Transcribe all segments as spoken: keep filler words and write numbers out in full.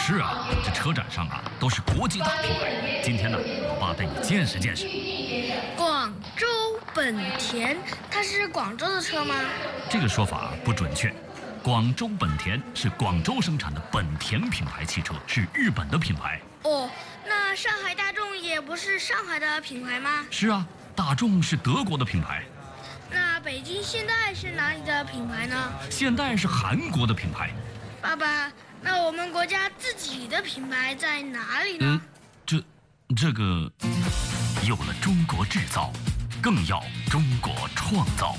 是啊，这车展上啊都是国际大品牌。今天呢，老爸带你见识见识。 广州本田，它是广州的车吗？ 这个说法不准确。广州本田是广州生产的本田品牌汽车，是日本的品牌。 哦，那上海大众也不是上海的品牌吗？ 是啊，大众是德国的品牌。 那北京现代是哪里的品牌呢？ 现代是韩国的品牌。 爸爸，那我们国家自己的品牌在哪里呢？ 嗯，这，这个，有了中国制造，更要中国创造。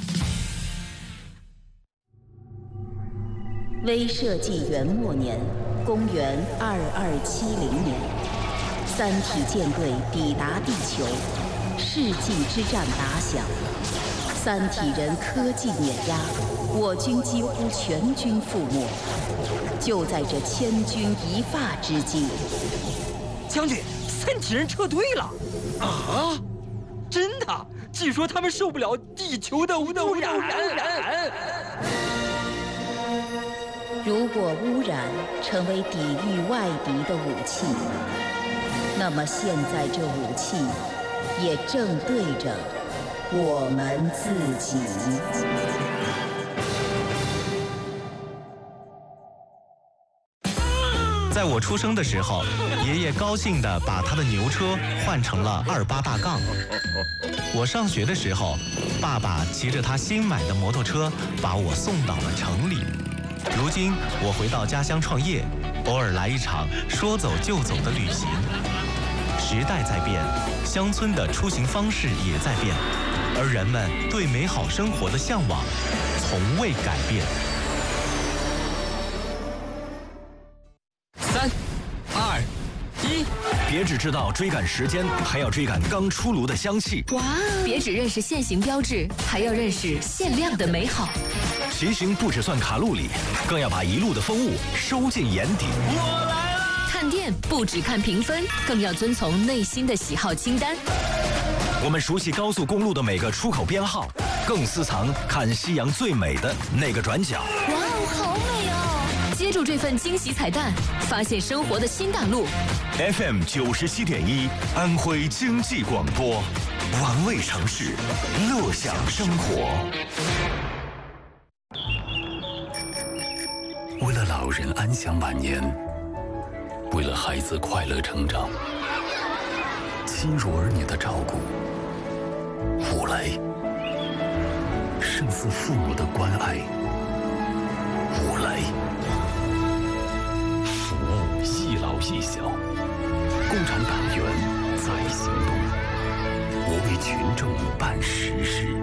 微社纪元末年，公元二二七零年，三体舰队抵达地球，世纪之战打响，三体人科技碾压，我军几乎全军覆没。就在这千钧一发之际， 将军，三体人撤退了！啊，真的？据说他们受不了地球的污染。 如果污染成为抵御外敌的武器，那么现在这武器也正对着我们自己。 在我出生的时候，爷爷高兴地把他的牛车换成了二八大杠。我上学的时候，爸爸骑着他新买的摩托车把我送到了城里。如今我回到家乡创业，偶尔来一场说走就走的旅行。时代在变，乡村的出行方式也在变，而人们对美好生活的向往从未改变。 三、二、一，别只知道追赶时间，还要追赶刚出炉的香气。 哇！别只认识限行标志，还要认识限量的美好。 骑行不只算卡路里，更要把一路的风物收进眼底。 我来了！看店不只看评分，更要遵从内心的喜好清单。 我们熟悉高速公路的每个出口编号，更私藏看夕阳最美的那个转角。 哇哦，好美哦！接住这份惊喜彩蛋，发现生活的新大陆。 F M 九十七点一，安徽经济广播，玩味城市，乐享生活。 为了老人安享晚年，为了孩子快乐成长，亲如儿女的照顾，五雷胜似父母的关爱。五雷服务一老一小，共产党员在行动，我为群众办实事。